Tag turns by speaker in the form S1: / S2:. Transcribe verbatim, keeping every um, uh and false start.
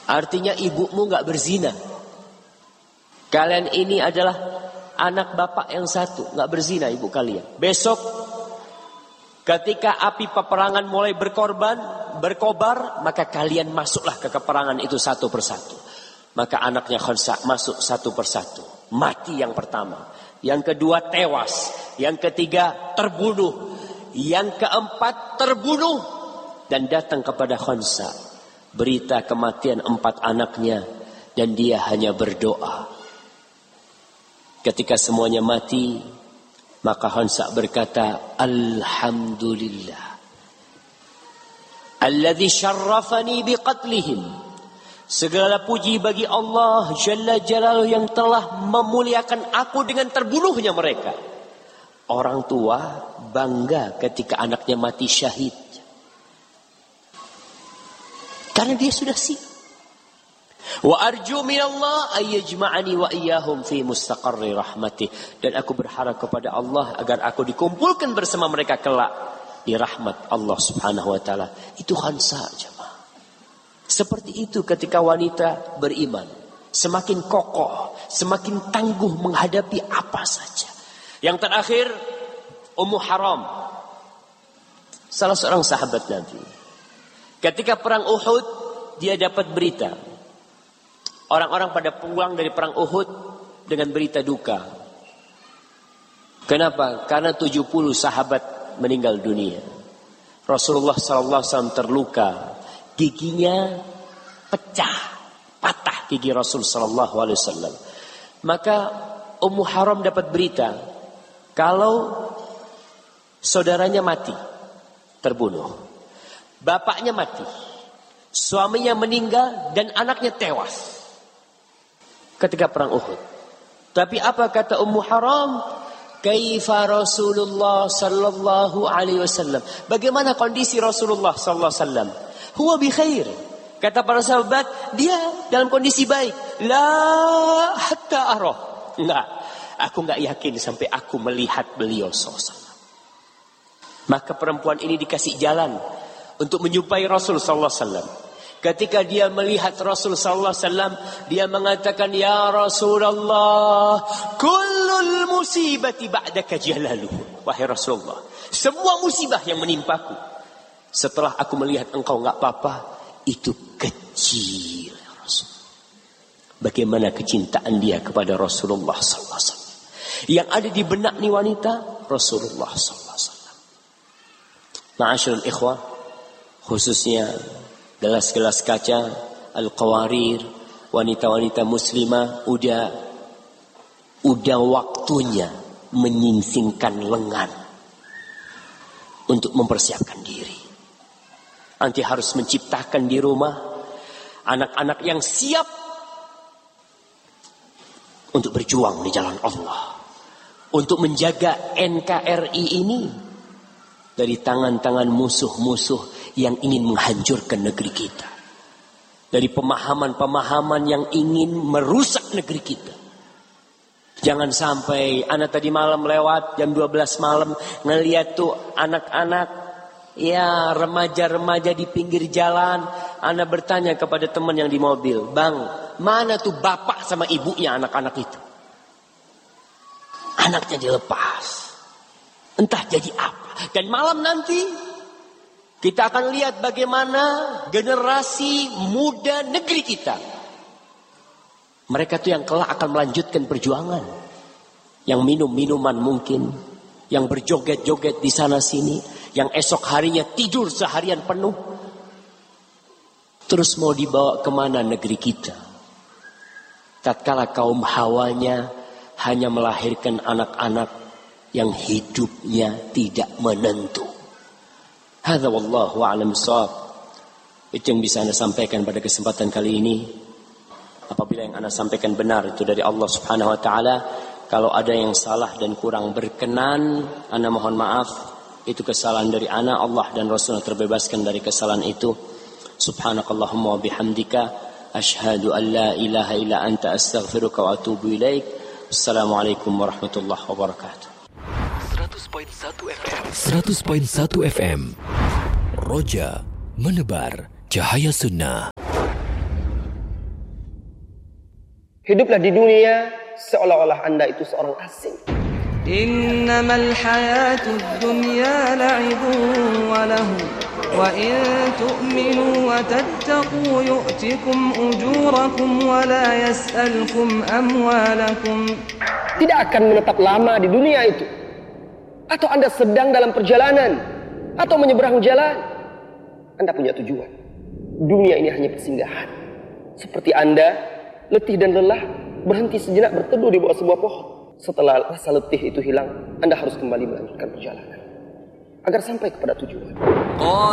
S1: Artinya ibumu gak berzina. Kalian ini adalah anak bapak yang satu, gak berzina ibu kalian. Besok ketika api peperangan mulai berkorban, berkobar, maka kalian masuklah ke peperangan itu satu persatu. Maka anaknya Khansa masuk satu persatu. Mati yang pertama. Yang kedua tewas. Yang ketiga terbunuh. Yang keempat terbunuh. Dan datang kepada Khansa berita kematian empat anaknya. Dan dia hanya berdoa. Ketika semuanya mati, maka Khansa berkata, Alhamdulillah alladzi syarrafani biqatlihim. Segala puji bagi Allah Jalla Jalaluhu yang telah memuliakan aku dengan terbunuhnya mereka. Orang tua bangga ketika anaknya mati syahid. Karena dia sudah siap. Wa arju minallah ayyajma'ani wa iyyahum fi mustaqarri rahmatih. Dan aku berharap kepada Allah agar aku dikumpulkan bersama mereka kelak di rahmat Allah Subhanahu wa taala. Itu Khansa jemaah. Seperti itu ketika wanita beriman. Semakin kokoh, semakin tangguh menghadapi apa saja. Yang terakhir, Ummu Haram. Salah seorang sahabat Nabi. Ketika perang Uhud, dia dapat berita. Orang-orang pada pulang dari perang Uhud dengan berita duka. Kenapa? Karena tujuh puluh sahabat meninggal dunia. Rasulullah sallallahu alaihi wasallam terluka. Giginya pecah, patah gigi Rasul sallallahu alaihi wasallam. Maka Ummu Haram dapat berita kalau saudaranya mati, terbunuh. Bapaknya mati, suaminya meninggal dan anaknya tewas ketika perang Uhud. Tapi apa kata Ummu Haram? Kaifa Rasulullah sallallahu alaihi wasallam? Bagaimana kondisi Rasulullah sallallahu alaihi wasallam? Huwa bi khair. Kata para sahabat, dia dalam kondisi baik. La hatta arah. Enggak, aku enggak yakin sampai aku melihat beliau sallallahu alaihi wasallam. Maka perempuan ini dikasih jalan untuk menjumpai Rasul sallallahu alaihi wasallam. Ketika dia melihat Rasul sallallahu alaihi wasallam, dia mengatakan, "Ya Rasulullah, kullul musibati ba'daka jalaluhu." Wahai Rasulullah, semua musibah yang menimpaku setelah aku melihat engkau enggak apa-apa, itu kecil ya Rasul. Bagaimana kecintaan dia kepada Rasulullah sallallahu alaihi wasallam. Yang ada di benak ni wanita, Rasulullah sallallahu alaihi wasallam. Ma'asyiral ikhwah, khususnya gelas-gelas kaca, al-qawarir, wanita-wanita muslimah, udah udah waktunya menyingsingkan lengan untuk mempersiapkan diri. Nanti harus menciptakan di rumah anak-anak yang siap untuk berjuang di jalan Allah, untuk menjaga N K R I ini dari tangan-tangan musuh-musuh yang ingin menghancurkan negeri kita, dari pemahaman-pemahaman yang ingin merusak negeri kita. Jangan sampai anak tadi malam lewat jam dua belas malam ngeliat tuh anak-anak, ya remaja-remaja di pinggir jalan. Anak bertanya kepada teman yang di mobil, "Bang, mana tuh bapak sama ibunya anak-anak itu?" Anaknya dilepas, entah jadi apa. Dan malam nanti kita akan lihat bagaimana generasi muda negeri kita, mereka tuh yang kelak akan melanjutkan perjuangan, yang minum minuman mungkin, yang berjoget-joget di sana sini, yang esok harinya tidur seharian penuh. Terus mau dibawa kemana negeri kita? Tatkala kaum hawanya hanya melahirkan anak-anak yang hidupnya tidak menentu. Hadza wallahu a'lam bissawab. Itu yang bisa Anda sampaikan pada kesempatan kali ini. Apabila yang Anda sampaikan benar itu dari Allah Subhanahu wa taala, kalau ada yang salah dan kurang berkenan, Anda mohon maaf. Itu kesalahan dari ana, Allah dan Rasulullah terbebaskan dari kesalahan itu. Subhanakallahumma wa bihamdika asyhadu an la ilaha illa anta astaghfiruka wa atubu ilaik. Assalamualaikum warahmatullahi wabarakatuh.
S2: seratus koma satu F M seratus koma satu F M Roja menebar cahaya sunnah.
S3: Hiduplah di dunia seolah-olah Anda itu seorang asing.
S4: Innamal hayatud dunya la'ibun wa lahu wa in tu'minu wa tattaqu yu'tikum ujurakum wa la yas'alkum amwalakum.
S3: Tidak akan menetap lama di dunia itu. Atau Anda sedang dalam perjalanan atau menyeberang jalan, Anda punya tujuan. Dunia ini hanya persinggahan. Seperti Anda letih dan lelah, berhenti sejenak berteduh di bawah sebuah pohon. Setelah rasa letih itu hilang, Anda harus kembali melanjutkan perjalanan agar sampai kepada tujuan.